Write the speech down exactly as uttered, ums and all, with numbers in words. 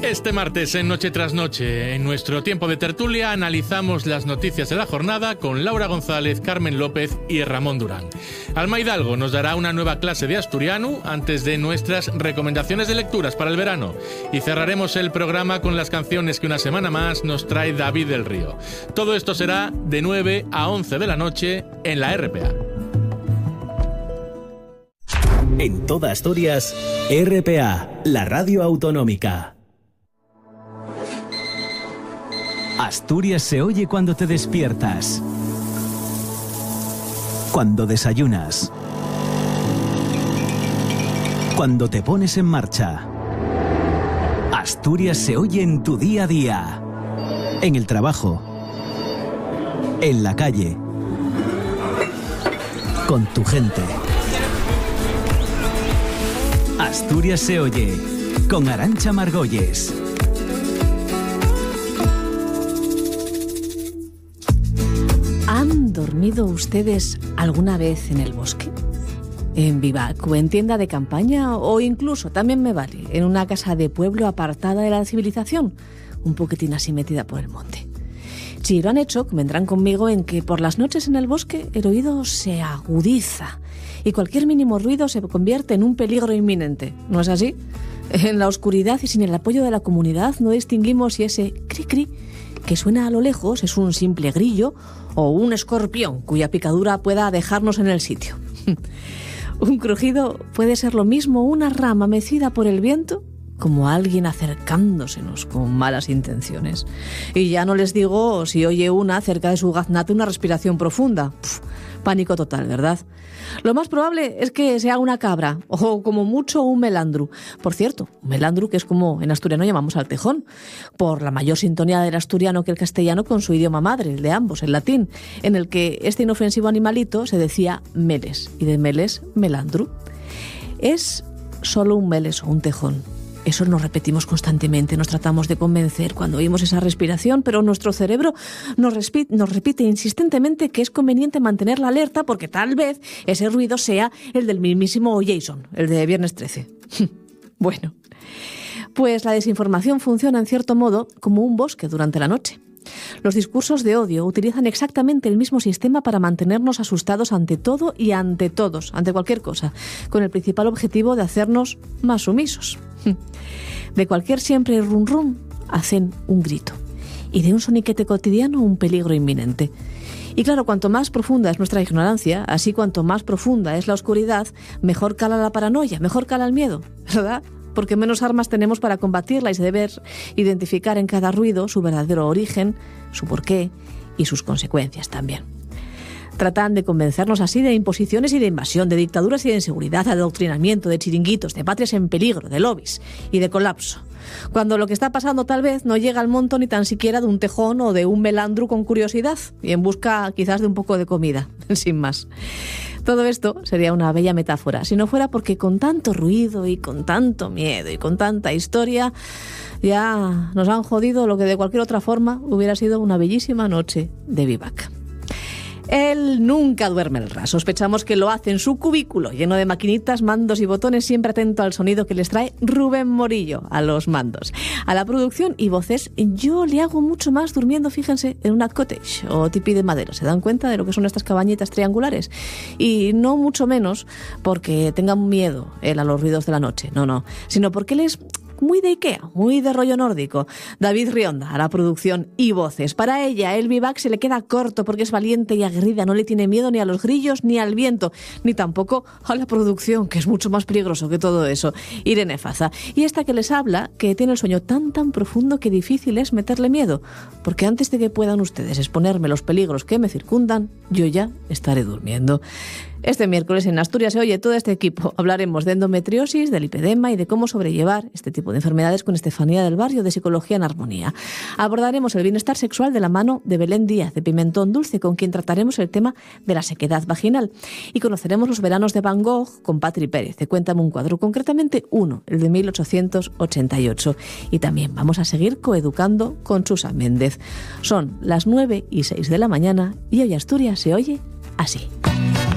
Este martes en Noche tras Noche, en nuestro tiempo de tertulia, analizamos las noticias de la jornada con Laura González, Carmen López y Ramón Durán. Alma Hidalgo nos dará una nueva clase de asturiano antes de nuestras recomendaciones de lecturas para el verano. Y cerraremos el programa con las canciones que una semana más nos trae David del Río. Todo esto será de nueve a once de la noche en la R P A. En toda Asturias, R P A, la radio autonómica. Asturias se oye cuando te despiertas, cuando desayunas, cuando te pones en marcha. Asturias se oye en tu día a día, en el trabajo, en la calle, con tu gente. Asturias se oye con Arantxa Margolles. ¿Han dormido ustedes alguna vez en el bosque? ¿En bivac o en tienda de campaña? O incluso, también me vale, en una casa de pueblo apartada de la civilización, un poquitín así metida por el monte. Si lo han hecho, vendrán conmigo en que por las noches en el bosque el oído se agudiza y cualquier mínimo ruido se convierte en un peligro inminente. ¿No es así? En la oscuridad y sin el apoyo de la comunidad no distinguimos si ese cri-cri que suena a lo lejos es un simple grillo o un escorpión cuya picadura pueda dejarnos en el sitio. Un crujido puede ser lo mismo una rama mecida por el viento como alguien acercándosenos con malas intenciones. Y ya no les digo si oye una cerca de su gaznate una respiración profunda. Pff, pánico total, ¿verdad? Lo más probable es que sea una cabra o como mucho un melandru. Por cierto, un melandru que es como en asturiano llamamos al tejón, por la mayor sintonía del asturiano que el castellano con su idioma madre, el de ambos, el latín, en el que este inofensivo animalito se decía meles y de meles melandru. Es solo un meles o un tejón. Eso nos repetimos constantemente, nos tratamos de convencer cuando oímos esa respiración, pero nuestro cerebro nos, respi- nos repite insistentemente que es conveniente mantener la alerta porque tal vez ese ruido sea el del mismísimo Jason, el de Viernes trece. Bueno, pues la desinformación funciona en cierto modo como un bosque durante la noche. Los discursos de odio utilizan exactamente el mismo sistema para mantenernos asustados ante todo y ante todos, ante cualquier cosa, con el principal objetivo de hacernos más sumisos. De cualquier siempre rum rum hacen un grito y de un soniquete cotidiano un peligro inminente. Y claro, cuanto más profunda es nuestra ignorancia, así cuanto más profunda es la oscuridad, mejor cala la paranoia, mejor cala el miedo, ¿verdad? Porque menos armas tenemos para combatirla y se debe identificar en cada ruido su verdadero origen, su porqué y sus consecuencias también. Tratan de convencernos así de imposiciones y de invasión, de dictaduras y de inseguridad, de adoctrinamiento, de chiringuitos, de patrias en peligro, de lobbies y de colapso. Cuando lo que está pasando tal vez no llega al monto ni tan siquiera de un tejón o de un melandru con curiosidad y en busca quizás de un poco de comida, sin más. Todo esto sería una bella metáfora, si no fuera porque con tanto ruido y con tanto miedo y con tanta historia ya nos han jodido lo que de cualquier otra forma hubiera sido una bellísima noche de bivac. Él nunca duerme el ras. Sospechamos que lo hace en su cubículo, lleno de maquinitas, mandos y botones, siempre atento al sonido que les trae Rubén Morillo a los mandos. A la producción y voces, yo le hago mucho más durmiendo, fíjense, en una cottage o tipi de madera. ¿Se dan cuenta de lo que son estas cabañitas triangulares? Y no mucho menos porque tengan miedo él a los ruidos de la noche, no, no, sino porque él es muy de Ikea, muy de rollo nórdico. David Rionda a la producción y voces. Para ella, el bivac se le queda corto porque es valiente y aguerrida, no le tiene miedo ni a los grillos ni al viento, ni tampoco a la producción, que es mucho más peligroso que todo eso. Irene Faza. Y esta que les habla, que tiene el sueño tan tan profundo que difícil es meterle miedo, porque antes de que puedan ustedes exponerme los peligros que me circundan, yo ya estaré durmiendo. Este miércoles en Asturias se oye todo este equipo. Hablaremos de endometriosis, del lipedema y de cómo sobrellevar este tipo de enfermedades con Estefanía del Barrio de Psicología en Armonía. Abordaremos el bienestar sexual de la mano de Belén Díaz de Pimentón Dulce, con quien trataremos el tema de la sequedad vaginal. Y conoceremos los veranos de Van Gogh con Patri Pérez de Cuéntame un cuadro, concretamente uno, el de mil ochocientos ochenta y ocho. Y también vamos a seguir coeducando con Susa Méndez. Son las nueve y seis de la mañana y hoy Asturias se oye así.